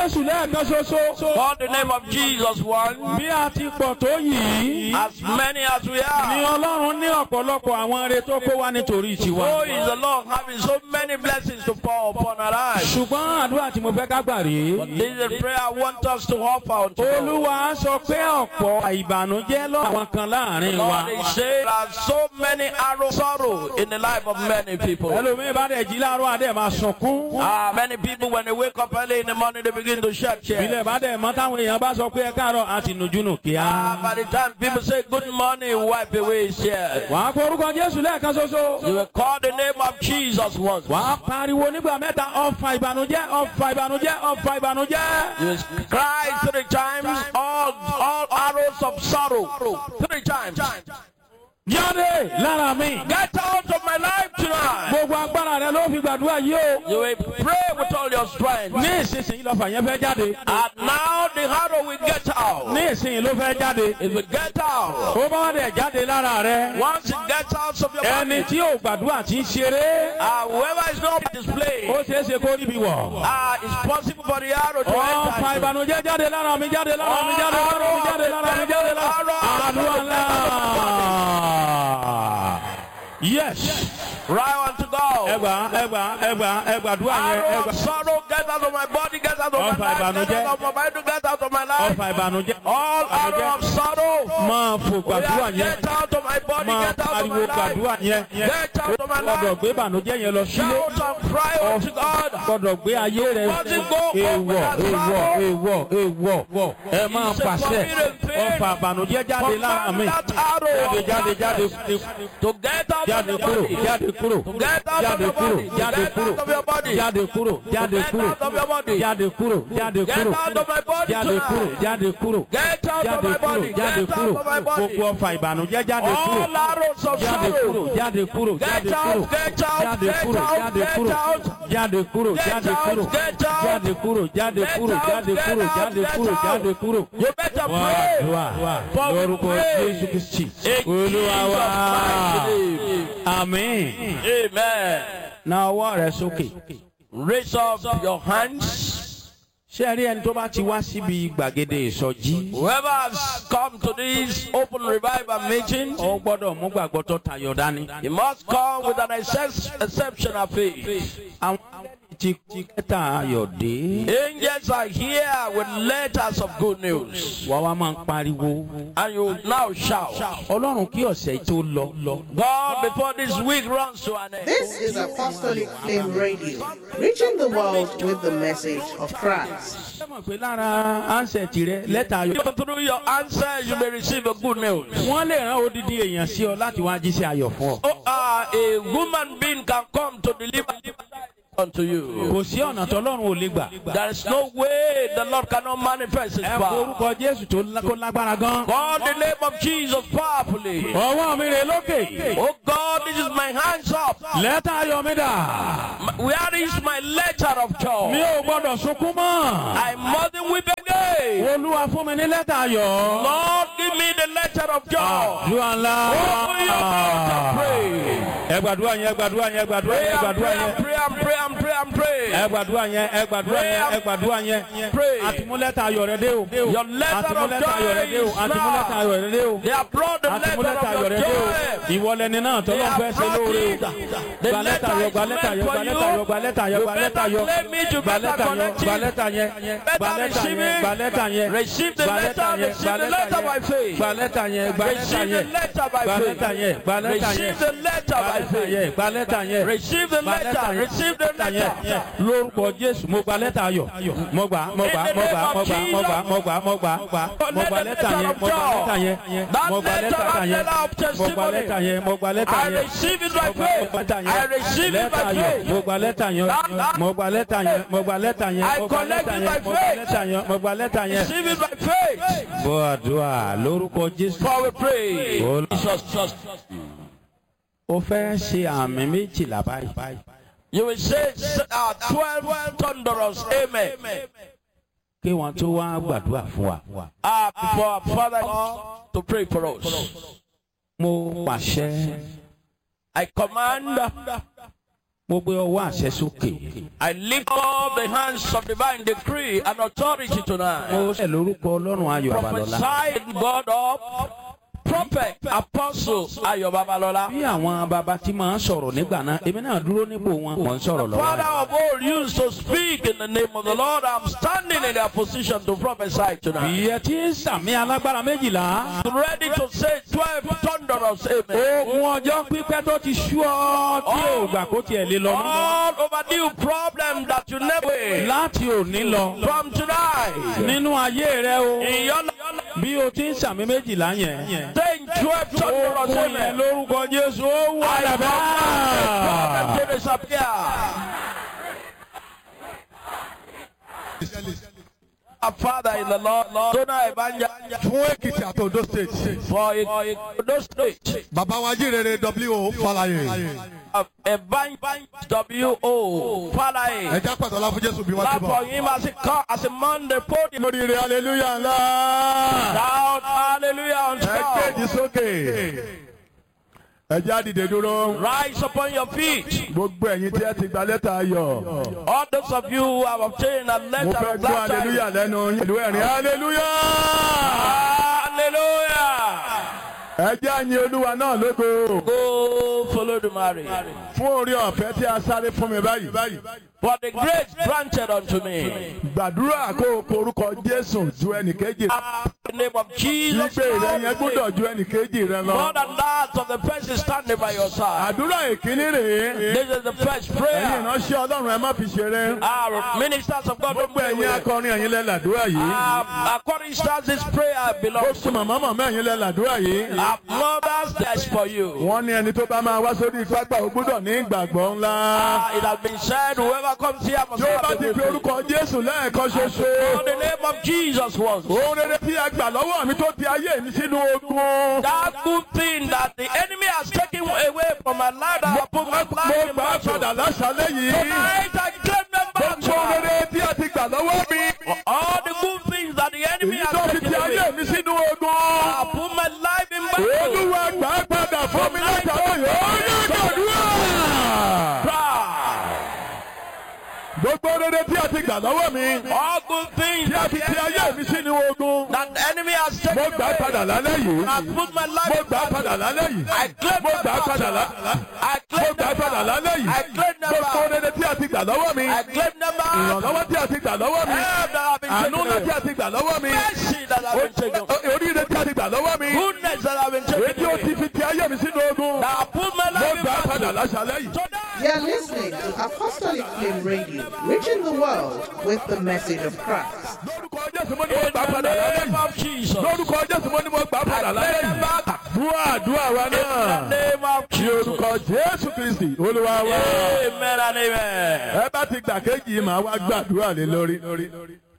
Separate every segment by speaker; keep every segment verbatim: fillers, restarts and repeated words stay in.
Speaker 1: Jésù lẹ́ẹ̀kan ṣoṣo.
Speaker 2: Call the name of Jesus once.
Speaker 1: Bí a ti pọ̀ tó yìí.
Speaker 2: As many as we are.
Speaker 1: Ni Ọlọ́run ní ọ̀pọ̀lọpọ̀ àwọn ire tó kó wá nítorí tiwa.
Speaker 2: So is the Lord having so many blessings to pour upon our lives.
Speaker 1: Ṣùgbọ́n àdúrà tí mo fẹ́ ká gbà rèé.
Speaker 2: But this is a prayer I want us to offer unto God.
Speaker 1: Olúwa sọ pé ọ̀pọ̀ ìbànújẹ́ lọ́wọ́ kan láàrin wa.
Speaker 2: Lord, He said there are so many arrows sorrow in the life of many people.
Speaker 1: Ẹlòmíì bá dẹ̀ jí láàárọ̀ adé máa sunkún.
Speaker 2: Ah, many people when they wake up early in the morning they begin to shed tears.
Speaker 1: Ilé bá dẹ̀ mọ́ táwọn èèyàn bá sọ pé ẹ káàárọ̀ àti nùjúnù kíá.
Speaker 2: Ah, by the time people say good morning, wipe away his tears.
Speaker 1: Wàá kó orúkọ Jésù lẹ́ẹ̀kan ṣoṣo.
Speaker 2: You will call the name of Jesus once.
Speaker 1: Wàá pariwo nígbà mẹ́ta ọ̀fà ìbànújẹ́ ọ̀fà ìbànújẹ́ ọ̀fà ìbànújẹ́.
Speaker 2: You will cry three times, all, all arrows of sorrow. Three times.
Speaker 1: Jáde lára mi.
Speaker 2: Get out of my life tonight.
Speaker 1: Gbogbo agbára rẹ ló fi gbàdúrà yìí o.
Speaker 2: You will pray with all your strength.
Speaker 1: Ní ìsinsìnyí lọ́fà yẹn fẹ́ jáde.
Speaker 2: And now the arrow will get out.
Speaker 1: Ní ìsinsìnyí ló fẹ́ jáde.
Speaker 2: It will get out.
Speaker 1: Ó bá wá dẹ̀ jáde lára rẹ.
Speaker 2: Once it gets out of your body,
Speaker 1: Ẹni tí ò gbàdúrà tí ń ṣeré.
Speaker 2: uh, whoever is not displayed,
Speaker 1: Ó ṣeé ṣe kó níbi wọ̀.
Speaker 2: uh, it's possible for the arrow to
Speaker 1: Ọ̀fà
Speaker 2: enter.
Speaker 1: ìbànújẹ́ jáde lára mi jáde lára mi jáde lára mi jáde lára mi jáde lára. Àdúrà ńlá. Yes.
Speaker 2: Right on to go.
Speaker 1: Ẹgbà ẹgbà ẹgbà ẹgbà dúà yẹn
Speaker 2: Arrow
Speaker 1: ẹgbà.
Speaker 2: of sorrow, get out of my body, get out of my
Speaker 1: Ọ̀fà
Speaker 2: life, get
Speaker 1: ìbànújẹ́.
Speaker 2: out of my mind, get out of my life.
Speaker 1: Ọ̀fà ìbànújẹ́.
Speaker 2: All arrow of sorrow,
Speaker 1: Máa fò gbàdúrà yẹn.
Speaker 2: get out of my body,
Speaker 1: Máa
Speaker 2: get out of my
Speaker 1: pariwo
Speaker 2: life.
Speaker 1: gbàdúrà yẹn.
Speaker 2: Get out of my
Speaker 1: Gbọ́dọ̀
Speaker 2: life.
Speaker 1: gbé ìbànújẹ́ yẹn lọ sílé.
Speaker 2: Shout and cry unto God.
Speaker 1: Gbọ́dọ̀ gbé ayé rẹ̀ èèwọ̀ èèwọ̀ èèwọ̀ èèwọ̀. Ẹ máa pàṣẹ. Ọ̀fà ìbànújẹ́ jáde lára mi. Jáde jáde jáde
Speaker 2: To get out of
Speaker 1: jáde
Speaker 2: your
Speaker 1: kúrò
Speaker 2: body.
Speaker 1: jáde kúrò
Speaker 2: To get out of
Speaker 1: jáde
Speaker 2: your
Speaker 1: kúrò
Speaker 2: body.
Speaker 1: jáde
Speaker 2: Get
Speaker 1: kúrò
Speaker 2: out of your body.
Speaker 1: jáde kúrò jáde
Speaker 2: Get
Speaker 1: kúrò
Speaker 2: out of your body.
Speaker 1: jáde kúrò jáde
Speaker 2: Get
Speaker 1: kúrò
Speaker 2: out of my body
Speaker 1: jáde kúrò
Speaker 2: tonight.
Speaker 1: jáde kúrò
Speaker 2: Get out of
Speaker 1: jáde
Speaker 2: my
Speaker 1: kúrò
Speaker 2: body.
Speaker 1: jáde
Speaker 2: Get
Speaker 1: kúrò
Speaker 2: out of my body.
Speaker 1: gbogbo ọfà ìbànújẹ́ jáde kúrò
Speaker 2: All arrows of
Speaker 1: jáde kúrò
Speaker 2: sorrow.
Speaker 1: jáde kúrò jáde
Speaker 2: Get
Speaker 1: kúrò
Speaker 2: out, get out,
Speaker 1: jáde
Speaker 2: get
Speaker 1: kúrò
Speaker 2: out,
Speaker 1: jáde
Speaker 2: get
Speaker 1: kúrò
Speaker 2: out.
Speaker 1: jáde kúrò
Speaker 2: Get
Speaker 1: jáde
Speaker 2: out,
Speaker 1: kúrò
Speaker 2: get out.
Speaker 1: jáde kúrò jáde
Speaker 2: Get
Speaker 1: kúrò
Speaker 2: out,
Speaker 1: jáde
Speaker 2: get
Speaker 1: kúrò
Speaker 2: out,
Speaker 1: jáde
Speaker 2: get
Speaker 1: kúrò
Speaker 2: out.
Speaker 1: jáde kúrò.
Speaker 2: You better
Speaker 1: Wá
Speaker 2: pray.
Speaker 1: àdúrà
Speaker 2: For we
Speaker 1: lórúkọ
Speaker 2: pray.
Speaker 1: Jésù Kristi
Speaker 2: In
Speaker 1: Olúwa wa.
Speaker 2: Jesus' mighty name.
Speaker 1: Àmín.
Speaker 2: Amen.
Speaker 1: Na ọwọ́ rẹ sókè.
Speaker 2: Raise up your hands.
Speaker 1: Ṣé ẹ rí ẹni tó bá ti wá síbi gbàgede ìsọjí?
Speaker 2: Whoever has come to this open revival meeting,
Speaker 1: Ó gbọ́dọ̀ mú gbàgbọ́ tó tayọ dání.
Speaker 2: he must come with an excess, exceptional faith.
Speaker 1: Àwọn ti ti kẹta ayọ̀ dé.
Speaker 2: Angels are here with letters of good news.
Speaker 1: Wà wá máa ń pariwo.
Speaker 2: And you now shout,
Speaker 1: Ọlọ́run kí ọ̀sẹ̀ tó lọ lọ.
Speaker 2: God, before this week runs to an end.
Speaker 3: This is Apostolic Flame Radio, reaching the world with the message of Christ.
Speaker 1: Ṣé mọ̀ pé lára ánsẹ̀tì rẹ lẹ́tà ayọ̀?
Speaker 2: Through your answer, you may receive a good news.
Speaker 1: Wọ́n lè rán odidi èèyàn sí ọ láti wá jíṣẹ́ ayọ̀ fún ọ.
Speaker 2: Oh, uh, a woman being can come to deliver unto you.
Speaker 1: Kò sí ọ̀nà tọ́lọ́run ò lè gbà.
Speaker 2: There is no way the Lord cannot manifest His
Speaker 1: Ẹ
Speaker 2: power.
Speaker 1: forúkọ Jésù tó lá- kó lágbára gan.
Speaker 2: Call the name of Jesus powerfully.
Speaker 1: Ọwọ́ mi rè lókè.
Speaker 2: Oh God, this is my hands up.
Speaker 1: Lẹ́tà ayọ̀ mi dà.
Speaker 2: Where is my letter of
Speaker 1: Mi
Speaker 2: joy?
Speaker 1: ò gbọ́dọ̀ sunkún mọ́.
Speaker 2: I mustn't weep again.
Speaker 1: Olúwa fún mi ní lẹ́tà ayọ̀.
Speaker 2: Lord, give me the letter of joy.
Speaker 1: Àdúrà ńlá.
Speaker 2: Open your mouth and pray.
Speaker 1: Ẹ gbàdúrà yẹn, ẹ gbàdúrà yẹn, ẹ gbàdúrà
Speaker 2: Pray
Speaker 1: yẹn, ẹ
Speaker 2: and
Speaker 1: gbàdúrà
Speaker 2: pray
Speaker 1: yẹn.
Speaker 2: and pray and pray and pray and pray.
Speaker 1: Ẹ gbàdúrà yẹn, ẹ gbàdúrà yẹn, ẹ gbàdúrà yẹn.
Speaker 2: Pray.
Speaker 1: Àtìmúlẹ́tà ayọ̀ rẹ dé o.
Speaker 2: Your letter of
Speaker 1: Àtìmúlẹ́tà ayọ̀ rẹ dé o.
Speaker 2: joy is
Speaker 1: Àtìmúlẹ́tà ayọ̀ rẹ dé o.
Speaker 2: They have brought the letter
Speaker 1: Àtìmúlẹ́tà ayọ̀
Speaker 2: of
Speaker 1: rẹ
Speaker 2: your
Speaker 1: dé o.
Speaker 2: joy.
Speaker 1: Ìwọlẹ́ni náà
Speaker 2: They
Speaker 1: tọ́lọ́
Speaker 2: have
Speaker 1: fẹ́ ṣe
Speaker 2: brought
Speaker 1: lóore.
Speaker 2: it. The
Speaker 1: Gba lẹ́tà
Speaker 2: letter
Speaker 1: ayọ̀,
Speaker 2: is
Speaker 1: gba lẹ́tà
Speaker 2: meant
Speaker 1: ayọ̀,
Speaker 2: for
Speaker 1: gba
Speaker 2: you.
Speaker 1: lẹ́tà ayọ̀, gba lẹ́tà ayọ̀,
Speaker 2: You
Speaker 1: gba lẹ́tà
Speaker 2: better
Speaker 1: ayọ̀.
Speaker 2: claim it, you
Speaker 1: Gba
Speaker 2: better
Speaker 1: lẹ́tà yẹn,
Speaker 2: connect
Speaker 1: gba
Speaker 2: it.
Speaker 1: lẹ́tà yẹn, gba
Speaker 2: Better
Speaker 1: lẹ́tà
Speaker 2: receive
Speaker 1: yẹn,
Speaker 2: it.
Speaker 1: gba lẹ́tà yẹn.
Speaker 2: Receive the
Speaker 1: Gba
Speaker 2: letter,
Speaker 1: lẹ́tà yẹn,
Speaker 2: receive
Speaker 1: gba
Speaker 2: the
Speaker 1: lẹ́tà
Speaker 2: letter by
Speaker 1: yẹn.
Speaker 2: faith.
Speaker 1: Gba lẹ́tà yẹn, gba lẹ́tà
Speaker 2: Receive the
Speaker 1: yẹn.
Speaker 2: letter by
Speaker 1: Gba
Speaker 2: faith.
Speaker 1: lẹ́tà yẹn, gba lẹ́tà yẹn.
Speaker 2: Receive the letter
Speaker 1: Gba
Speaker 2: by
Speaker 1: lẹ́tà
Speaker 2: faith.
Speaker 1: yẹn, gba lẹ́tà yẹn.
Speaker 2: Receive the
Speaker 1: Gba lẹ́tà
Speaker 2: letter.
Speaker 1: yẹn.
Speaker 2: Receive the
Speaker 1: Lẹ́tà yẹn.
Speaker 2: letter.
Speaker 1: Lórúkọ Jésù, mo gba lẹ́tà ayọ̀. Mo gbà, mo gbà, mo gbà, mo gbà, mo gbà, mo gbà, mo gbà, mo gbà. Mo gba lẹ́tà yẹn, mo gba lẹ́tà yẹn. Mo gba lẹ́tà yẹn. Mo gba lẹ́tà yẹn, mo gba lẹ́tà
Speaker 2: I
Speaker 1: yẹn.
Speaker 2: receive it by
Speaker 1: Mo gba
Speaker 2: faith.
Speaker 1: lẹ́tà yẹn.
Speaker 2: I receive it
Speaker 1: Lẹ́tà
Speaker 2: by
Speaker 1: ayọ̀.
Speaker 2: faith.
Speaker 1: Mo gba lẹ́tà yẹn. Mo gba lẹ́tà yẹn. Mo gba lẹ́tà yẹn.
Speaker 2: I
Speaker 1: Mo gba
Speaker 2: collect
Speaker 1: lẹ́tà
Speaker 2: it
Speaker 1: yẹn.
Speaker 2: by
Speaker 1: Mo gba
Speaker 2: faith.
Speaker 1: lẹ́tà yẹn. Mo gba lẹ́tà yẹn.
Speaker 2: Receive it by faith.
Speaker 1: Bọ́ àdúrà lórúkọ Jésù.
Speaker 2: For we pray.
Speaker 1: Olú-
Speaker 2: Jesus, Jesus.
Speaker 1: Ó fẹ́ ṣe àmì méjìlá báyìí.
Speaker 2: You will say uh, twelve thunderous amen.
Speaker 1: Kí wọ́n tó wá gbàdúrà fún wa.
Speaker 2: Uh, before our Father to pray for us.
Speaker 1: Mo pàṣẹ.
Speaker 2: I command,
Speaker 1: Mo gbé ọwọ́ àṣẹ sókè.
Speaker 2: I lift up the hands of divine decree and authority tonight.
Speaker 1: Mo ṣe lórúkọ Ọlọ́run Ayọ̀ Babalọ́lá.
Speaker 2: Prophesy God of prophet, apostle Ayọ̀ Babalọ́lá.
Speaker 1: Bí àwọn bàbá tí máa ń sọ̀rọ̀ nígbà náà, èmi náà dúró nípò wọn, wọ́n ń sọ̀rọ̀ lọ́wọ́.
Speaker 2: Father of all used to speak in the name of the Lord. I'm standing in their position to prophesy tonight.
Speaker 1: Ìyẹn tí ń sàmì alágbára méjìlá.
Speaker 2: Ready to say twelve thunderous amen.
Speaker 1: Ogun ọjọ́ pípẹ́ tó ti sú ọ tí ò gbà kó tiẹ̀ lé lọ.
Speaker 2: All overdue problem that you never
Speaker 1: Láti òní lọ.
Speaker 2: from tonight.
Speaker 1: Nínú ayé rẹ o.
Speaker 2: In your life,
Speaker 1: Bí o ti ń sàmì méjìlá yẹn.
Speaker 2: saying twelve thunderous
Speaker 1: Ogun yẹn
Speaker 2: amen.
Speaker 1: lórúkọ Jésù ó wà
Speaker 2: I
Speaker 1: lábẹ́.
Speaker 2: problem to disappear. Our Father in the Lord, Lord, Dona Ebanja,
Speaker 4: fún Èkìtì àti Ondo state.
Speaker 2: for those state,
Speaker 4: Bàbá wa jíire W O Fálàyé.
Speaker 2: Ebanja W O Falaye.
Speaker 4: Ẹja pàtó ọlá fún Jésù bí wọ́n
Speaker 2: Clap
Speaker 4: ti
Speaker 2: for
Speaker 4: bọ̀.
Speaker 2: him as he come as a Monday podium.
Speaker 4: Lóríire hallelujah ńlá.
Speaker 2: Shout hallelujah on
Speaker 4: Ẹ kéde
Speaker 2: top.
Speaker 4: sókè. Ẹja dìde dúró.
Speaker 2: Rise upon your feet.
Speaker 4: Gbogbo ẹ̀yin tí ẹ ti gba lẹ́tà ayọ̀.
Speaker 2: All those of you who have obtained a
Speaker 4: Mo
Speaker 2: letter
Speaker 4: fẹ́
Speaker 2: of
Speaker 4: gbọ́
Speaker 2: glad tidings.
Speaker 4: hallelujah lẹ́nu yín. Ìlú ẹ̀rín hallelujah.
Speaker 2: Hallelujah.
Speaker 4: Ẹja yin Olúwa náà lógo.
Speaker 2: Go follow the marriage.
Speaker 4: Fún orí ọ̀fẹ́ tí a sáré fún mi báyìí.
Speaker 2: For the grace granted unto me.
Speaker 4: Gbàdúrà kó o porúkọ Jésù ju ẹnìkejì.
Speaker 2: In the name of Jesus.
Speaker 4: Ìgbé rẹ yẹn gbọ́dọ̀ ju ẹnìkejì rẹ lọ.
Speaker 2: More than that of the person standing by your side.
Speaker 4: Àdúrà ìkíní rèé.
Speaker 2: This is the first
Speaker 4: Ẹ̀yin
Speaker 2: prayer.
Speaker 4: ìránṣẹ́ Ọlọ́run ẹ má fi ṣeré.
Speaker 2: Our ministers of God don't
Speaker 4: Gbogbo
Speaker 2: play
Speaker 4: ẹ̀yin
Speaker 2: with it.
Speaker 4: akọrin ẹ̀yin lẹ làdúrà yìí.
Speaker 2: Um, according to this prayer belongs
Speaker 4: Gbogbo màmá màmá ẹ̀yin lẹ làdúrà yìí.
Speaker 2: our mothers. That's for you.
Speaker 4: Wọ́n ní ẹni tó bá máa wá sórí pápá ó gbọ́dọ̀ ní ìgbàgbọ́ ńlá.
Speaker 2: Uh, it has been said, whoever comes here must
Speaker 4: Tí ó
Speaker 2: have
Speaker 4: bá
Speaker 2: the
Speaker 4: ti
Speaker 2: good
Speaker 4: fi
Speaker 2: faith.
Speaker 4: orúkọ Jésù lẹ́ẹ̀kan ṣoṣo.
Speaker 2: For the name of Jesus once.
Speaker 4: Ohun rere tí a gbà lọ́wọ́ mi tó ti ayé mi sínú ogun.
Speaker 2: That good thing that the enemy has taken away from my life, that I put my
Speaker 4: Mo
Speaker 2: life in
Speaker 4: gbà á
Speaker 2: battle.
Speaker 4: padà láṣálẹ́ yìí.
Speaker 2: Tonight I claim them back.
Speaker 4: Gbogbo ohun rere tí a ti gbà lọ́wọ́ mi.
Speaker 2: All the good things that the enemy
Speaker 4: Èyí tó
Speaker 2: has
Speaker 4: fi
Speaker 2: taken
Speaker 4: ti
Speaker 2: away.
Speaker 4: ayé mi sínú ogun.
Speaker 2: I put my life in battle.
Speaker 4: Olúwa gbà á padà fún mi látàrí yìí. Ó yẹ gbàdúrà. Gbogbo rere tí a ti gbà lọ́wọ́ mi.
Speaker 2: All good things
Speaker 4: Tí a
Speaker 2: that
Speaker 4: fi
Speaker 2: the
Speaker 4: ti ayé
Speaker 2: enemy,
Speaker 4: mi sínú ogun.
Speaker 2: that the enemy has
Speaker 4: Mo
Speaker 2: taken
Speaker 4: gbà á
Speaker 2: away.
Speaker 4: padà lálẹ́ yìí.
Speaker 2: I put my life
Speaker 4: Mo
Speaker 2: in
Speaker 4: gbà á
Speaker 2: battle.
Speaker 4: padà lálẹ́ yìí.
Speaker 2: I claim
Speaker 4: Mo
Speaker 2: them
Speaker 4: gbà á
Speaker 2: back.
Speaker 4: padà lálẹ́.
Speaker 2: I
Speaker 4: Mo
Speaker 2: claim
Speaker 4: gbà á
Speaker 2: them
Speaker 4: padà
Speaker 2: back.
Speaker 4: lálẹ́ yìí.
Speaker 2: I claim them
Speaker 4: Gbogbo
Speaker 2: back.
Speaker 4: rere tí a ti gbà lọ́wọ́ mi.
Speaker 2: I claim them back.
Speaker 4: Ìrànlọ́wọ́ tí a ti gbà lọ́wọ́ mi.
Speaker 2: Help that have been
Speaker 4: Àánú
Speaker 2: taken
Speaker 4: ńlá tí
Speaker 2: away.
Speaker 4: a ti gbà lọ́wọ́ mi.
Speaker 2: Mercy that have been taken away.
Speaker 4: Oríire tí a ti gbà lọ́wọ́ mi.
Speaker 2: Goodness that have been
Speaker 4: Èyí
Speaker 2: taken
Speaker 4: tí ó ti
Speaker 2: away.
Speaker 4: fi ti ayé mi sínú ogun.
Speaker 2: That I put my
Speaker 4: Mo
Speaker 2: life in
Speaker 4: gbà á padà
Speaker 2: battle.
Speaker 4: láṣálẹ́ yìí.
Speaker 2: Tonight,
Speaker 3: You are listening to Apostolic Flame Radio, reaching the world with the message of Christ.
Speaker 4: Lórúkọ Jésù mo ní mo
Speaker 2: in
Speaker 4: gbà á
Speaker 2: the
Speaker 4: padà lálẹ́
Speaker 2: name
Speaker 4: yìí.
Speaker 2: of Jesus.
Speaker 4: Lórúkọ Jésù mo ní mo gbà á padà
Speaker 2: I
Speaker 4: lálẹ́
Speaker 2: claim them
Speaker 4: yìí.
Speaker 2: back.
Speaker 4: Àdúrà àdúrà wa
Speaker 2: In the
Speaker 4: náà.
Speaker 2: name of
Speaker 4: Ní
Speaker 2: Jesus.
Speaker 4: orúkọ Jésù Kristi Olúwa wa.
Speaker 2: Amen and amen.
Speaker 4: Ẹ bá ti gbà kéjì yìí màá wá gbàdúrà lé lórí.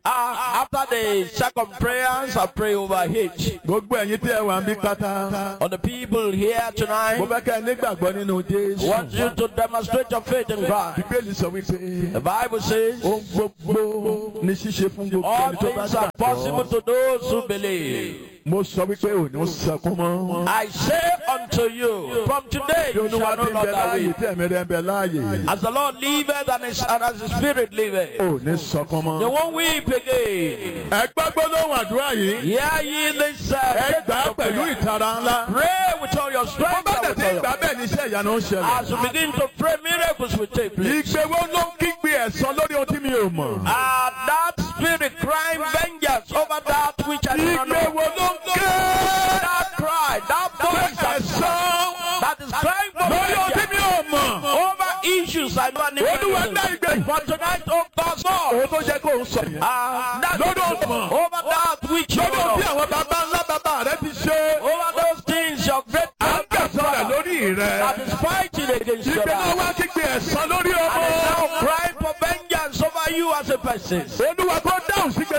Speaker 2: Uh, after the second prayers, I pray over H.
Speaker 4: Gbogbo ẹ̀yin tí ẹ wà ń bí pátá.
Speaker 2: On the people here
Speaker 4: Mo
Speaker 2: tonight,
Speaker 4: fẹ́ kẹ́ ẹ nígbàgbọ́ nínú Jésù.
Speaker 2: want you to demonstrate your faith in God.
Speaker 4: Bíbélì sọ wípé
Speaker 2: The Bible says,
Speaker 4: ohun gbogbo ní ṣíṣe fún gbogbo
Speaker 2: all
Speaker 4: ẹni tó bá
Speaker 2: things are possible
Speaker 4: gbàgbọ́.
Speaker 2: to those who believe.
Speaker 4: Mo sọ wípé ò ní sọkún mọ́.
Speaker 2: I say unto you, from today
Speaker 4: Bí
Speaker 2: you
Speaker 4: Olúwa
Speaker 2: shall
Speaker 4: ti
Speaker 2: no
Speaker 4: ń bẹ
Speaker 2: longer
Speaker 4: láàyè
Speaker 2: weep.
Speaker 4: tí ẹ̀mí rẹ̀ ń bẹ láàyè.
Speaker 2: As the Lord liveth and, his, and as the Spirit liveth,
Speaker 4: Ò ní sọkún
Speaker 2: they
Speaker 4: mọ́.
Speaker 2: won't weep again.
Speaker 4: Ẹ gbọ́ gbólóhùn àdúrà yìí.
Speaker 2: Hear ye this uh,
Speaker 4: Ẹ gbà á pẹ̀lú ìtara ńlá.
Speaker 2: pray with all your
Speaker 4: Bó
Speaker 2: strength.
Speaker 4: bá
Speaker 2: and
Speaker 4: tẹ̀
Speaker 2: with
Speaker 4: sí
Speaker 2: all your-
Speaker 4: ìgbà bẹ́ẹ̀ ni iṣẹ́ ìyanu ń ṣẹlẹ̀.
Speaker 2: As you begin to pray, miracles will take place.
Speaker 4: Ìgbéwó ló ń kígbe ẹ̀san lórí ohun tí mi ò mọ̀.
Speaker 2: Uh, that spirit crying vengeance over that which I do not know.
Speaker 4: Ìgbéwó ló ń ké
Speaker 2: That cry, that voice that,
Speaker 4: ẹ̀san
Speaker 2: that is crying for
Speaker 4: lórí ohun tí mi
Speaker 2: vengeance
Speaker 4: ò mọ̀.
Speaker 2: over issues I don't
Speaker 4: Olúwa dá
Speaker 2: know.
Speaker 4: ìgbé.
Speaker 2: For tonight, oh God, God,
Speaker 4: Òun tó jẹ́ kó ń sọ yẹn.
Speaker 2: uh, that
Speaker 4: Lórí ohun
Speaker 2: over that which you
Speaker 4: lórí ohun tí
Speaker 2: know.
Speaker 4: àwọn bàbá ńlá bàbá rẹ ti ṣe.
Speaker 2: Over those things your great
Speaker 4: À ń kẹsàn rẹ̀ lórí
Speaker 2: that
Speaker 4: rẹ̀.
Speaker 2: is fighting against your
Speaker 4: Ìgbé náà
Speaker 2: life.
Speaker 4: wá kígbe ẹ̀san lórí
Speaker 2: And is now
Speaker 4: ọmọ.
Speaker 2: crying for vengeance over you as a person.
Speaker 4: Olúwa kó dáhùn sí ìgbé náà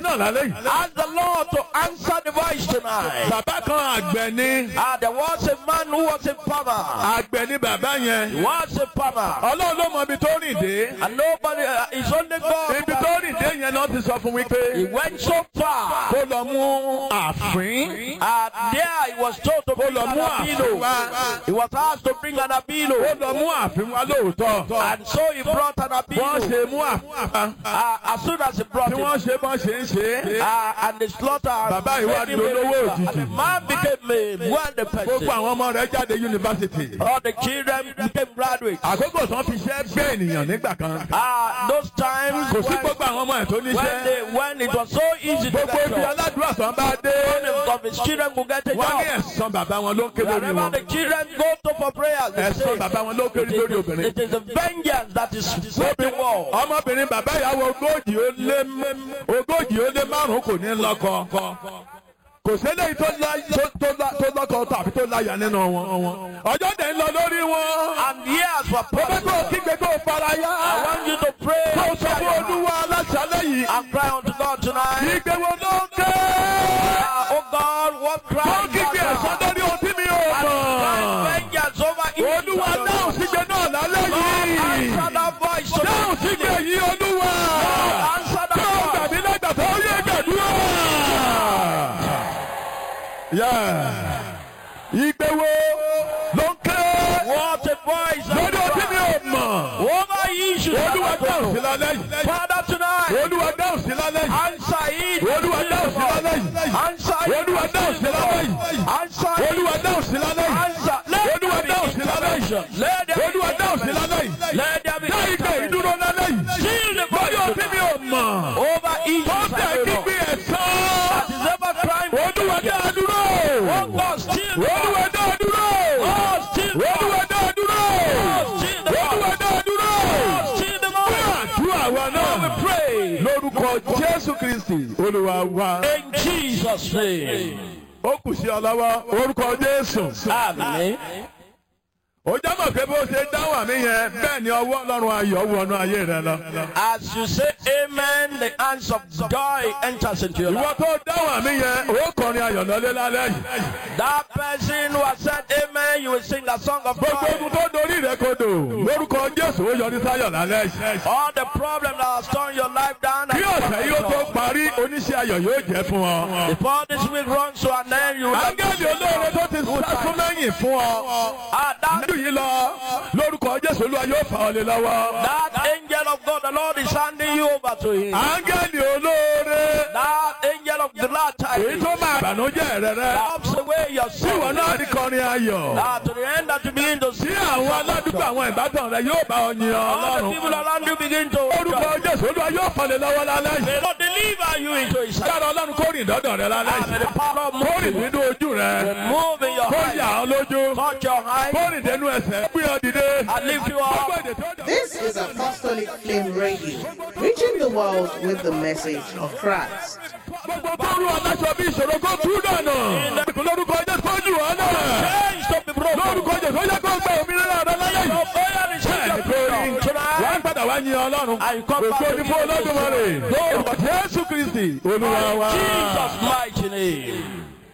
Speaker 4: náà lálẹ́ yìí.
Speaker 2: Ask the Lord to answer the voice tonight.
Speaker 4: Bàbá kan àgbẹ̀ ni.
Speaker 2: Ah, there was a man who was a farmer.
Speaker 4: Àgbẹ̀ ni bàbá yẹn.
Speaker 2: He was a farmer.
Speaker 4: Ọlọ́run ló mọ ibi tó rìn dé.
Speaker 2: And nobody, uh, it's only God.
Speaker 4: Ibi tó rìn dé yẹn náà ti sọ fún mi pé.
Speaker 2: He went so far.
Speaker 4: Kó lọ mú àfín.
Speaker 2: And there he was told to bring
Speaker 4: lọ
Speaker 2: an
Speaker 4: mú àfín
Speaker 2: abilo.
Speaker 4: wá.
Speaker 2: He was asked to bring an abilo.
Speaker 4: Ó lọ mú àfín wá lóòótọ́.
Speaker 2: And so he brought an
Speaker 4: Wọ́n
Speaker 2: abilo.
Speaker 4: ṣe mú àfín.
Speaker 2: Uh, as soon as he brought
Speaker 4: Tí
Speaker 2: it,
Speaker 4: wọ́n ṣe bọ́n ṣe ń ṣe.
Speaker 2: uh, and the slaughter,
Speaker 4: Bàbá ìwà
Speaker 2: made him
Speaker 4: dolówó
Speaker 2: a-
Speaker 4: òjijì.
Speaker 2: and the man became a wealthy
Speaker 4: Gbogbo
Speaker 2: person.
Speaker 4: àwọn ọmọ rẹ̀ jáde yunifásitì.
Speaker 2: All the children became graduates.
Speaker 4: Àkókò tán fi ṣẹ́ gbé ènìyàn nígbà kan.
Speaker 2: Ah, those times
Speaker 4: Kò sí
Speaker 2: when,
Speaker 4: gbogbo àwọn ọmọ ẹ̀ tó
Speaker 2: when,
Speaker 4: níṣẹ́.
Speaker 2: they, when it was so easy to
Speaker 4: Gbogbo
Speaker 2: get
Speaker 4: ibi
Speaker 2: jobs,
Speaker 4: aládùúrà tán bá dé.
Speaker 2: one of his children could get a
Speaker 4: Wọ́n ní
Speaker 2: job.
Speaker 4: ẹ̀san bàbá wọn ló ń ké lórí
Speaker 2: Wherever
Speaker 4: wọn.
Speaker 2: the children go to for prayers, they
Speaker 4: Ẹ̀san
Speaker 2: say,
Speaker 4: bàbá wọn ló ń ké
Speaker 2: it
Speaker 4: lórí
Speaker 2: is,
Speaker 4: obìnrin.
Speaker 2: it is a vengeance that is sweeping war.
Speaker 4: Ọmọbìnrin bàbá ìyàwó ogójì ó lé ogójì ó lé márùn-ún kò ní lọ́kọ. Kò sẹ́lẹ̀ tó lọ́kọ tàbí tó láyà nínú wọn. Ọjọ́ dẹ̀ ń lọ lórí wọn.
Speaker 2: And years were
Speaker 4: Ó fẹ́
Speaker 2: passed.
Speaker 4: kó kígbe kó fara yá.
Speaker 2: I want you to pray
Speaker 4: Kó sọ fún Olúwa aláṣálẹ̀ yìí.
Speaker 2: and cry unto God tonight.
Speaker 4: Ìgbé wo ló ń ké?
Speaker 2: Ah, oh God, what
Speaker 4: Kó
Speaker 2: cry
Speaker 4: kígbe ẹ̀san lórí ohun tí mi ò
Speaker 2: and
Speaker 4: mọ̀.
Speaker 2: vengeance over evil.
Speaker 4: Olúwa dáhùn sígbe náà lálẹ́ yìí.
Speaker 2: Answer that voice
Speaker 4: Dáhùn sígbe
Speaker 2: tonight.
Speaker 4: yìí Olúwa.
Speaker 2: Answer
Speaker 4: Tí ó
Speaker 2: that
Speaker 4: gbà
Speaker 2: voice.
Speaker 4: mí lẹ́gbàá tó yé gbàdúrà. Ìgbé wo ló ń ké?
Speaker 2: What a voice.
Speaker 4: Lórí ohun tí mi ò mọ̀.
Speaker 2: Over issues.
Speaker 4: Olúwa dáhùn sí lálẹ́ yìí.
Speaker 2: Father tonight.
Speaker 4: Olúwa dáhùn sí lálẹ́ yìí.
Speaker 2: Answer it.
Speaker 4: Olúwa dáhùn sí lálẹ́ yìí.
Speaker 2: Answer it.
Speaker 4: Olúwa dáhùn sí lálẹ́ yìí.
Speaker 2: Answer it.
Speaker 4: Olúwa dáhùn sí lálẹ́ yìí.
Speaker 2: Answer. Let
Speaker 4: Olúwa
Speaker 2: there be
Speaker 4: dáhùn sí lálẹ́ yìí.
Speaker 2: intervention. Let there be
Speaker 4: Olúwa dáhùn sí lálẹ́ yìí.
Speaker 2: Let there be
Speaker 4: Dá ìgbé
Speaker 2: intervention.
Speaker 4: ìdúró lálẹ́ yìí.
Speaker 2: Seal the
Speaker 4: Lórí ohun tí mi ò mọ̀.
Speaker 2: over
Speaker 4: Tó
Speaker 2: issues.
Speaker 4: tẹ̀ kígbe ẹ̀san.
Speaker 2: That is ever crime.
Speaker 4: Olúwa dá a dúró.
Speaker 2: Oh God, still the
Speaker 4: Olúwa dá a dúró.
Speaker 2: God, still the
Speaker 4: Olúwa dá a dúró.
Speaker 2: still the
Speaker 4: Olúwa dá a dúró.
Speaker 2: still the
Speaker 4: Àdúrà wa náà.
Speaker 2: pray
Speaker 4: Lórúkọ Jésù Kristì Olúwa wa.
Speaker 2: in Jesus' name.
Speaker 4: Ó kù sí ọ lọ́wọ́. Orúkọ Jésù.
Speaker 2: Amen.
Speaker 4: Ó jẹ́ mọ̀ pé bó ṣe dáhùn àmì yẹn bẹ́ẹ̀ ni ọwọ́ Ọlọ́run ayọ̀ wọnú ayé rẹ lọ.
Speaker 2: As you say amen, the hands of joy enters into your
Speaker 4: Ìwọ
Speaker 2: life.
Speaker 4: tó dáhùn àmì yẹn ó kọrin ayọ̀ lọ́lé lálẹ́ yìí.
Speaker 2: That person who has said amen, you will sing the song of
Speaker 4: Gbogbo
Speaker 2: joy.
Speaker 4: ogun tó dorí rẹ kodò lórúkọ Jésù ó yọrí sáyọ̀ lálẹ́ yìí.
Speaker 2: All the problems that have torn your life down.
Speaker 4: Kí ọ̀sẹ̀ yóò tó parí oníṣẹ́ ayọ̀ yóò jẹ́ fún ọ.
Speaker 2: Before this week runs to an end, you will have
Speaker 4: Áńgẹ́lì olóore tó ti sásún lẹ́yìn fún ọ.
Speaker 2: Ah, that,
Speaker 4: Nínú yìí lọ lórúkọ Jésù Olúwa yóò fà ọ́ lé lọ́wọ́.
Speaker 2: that angel of God, the Lord is handing you over to him.
Speaker 4: Áńgẹ́lì olóore
Speaker 2: That angel of the Lord
Speaker 4: èyí tó máa bànújẹ́ rẹ rẹ.
Speaker 2: helps away your
Speaker 4: Tí ìwọ
Speaker 2: sin.
Speaker 4: náà rí kọrin ayọ̀.
Speaker 2: Ah, to the end that you begin to
Speaker 4: Tí
Speaker 2: see
Speaker 4: àwọn aládùúgbò àwọn ìbátan rẹ yóò bá ọ yin
Speaker 2: all the
Speaker 4: Ọlọ́run.
Speaker 2: people around you begin to
Speaker 4: Orúkọ Jésù Olúwa yóò fà ọ́ lé lọ́wọ́ lálẹ́ yìí.
Speaker 2: may not deliver you into his hand.
Speaker 4: Dára Ọlọ́run kó rìn dọ́dọ̀ rẹ lálẹ́
Speaker 2: And may
Speaker 4: yìí.
Speaker 2: the power of
Speaker 4: Kó rìn
Speaker 2: moving,
Speaker 4: nínú ojú rẹ.
Speaker 2: move in your
Speaker 4: Kó
Speaker 2: eyes,
Speaker 4: yà ọ́ lójú.
Speaker 2: touch your eyes,
Speaker 4: Kó rìn dénú ẹsẹ̀. Gbé ọ dìde.
Speaker 2: and lift you
Speaker 4: Gbogbo
Speaker 2: up.
Speaker 4: èdè tó dọ̀.
Speaker 3: This is Apostolic Flame Radio, reaching the world with the message of Christ.
Speaker 4: Gbogbo tó rú aláṣọ bí ìṣòro kó tú dànù. Lórúkọ Jésù kó jù ọ́ náà.
Speaker 2: Change to be broken.
Speaker 4: Lórúkọ Jésù ó yẹ kó gba òmìnira rẹ lálẹ́
Speaker 2: Your
Speaker 4: yìí.
Speaker 2: prayer is
Speaker 4: Bẹ́ẹ̀ni
Speaker 2: your
Speaker 4: kò rí.
Speaker 2: freedom tonight.
Speaker 4: Wọ́n padà wá yin Ọlọ́run.
Speaker 2: And you come back
Speaker 4: Ògo
Speaker 2: to
Speaker 4: ni fún Olódùmarè.
Speaker 2: Jesus.
Speaker 4: Orúkọ Jésù Kristì Olúwa wa.
Speaker 2: Jesus' mighty name.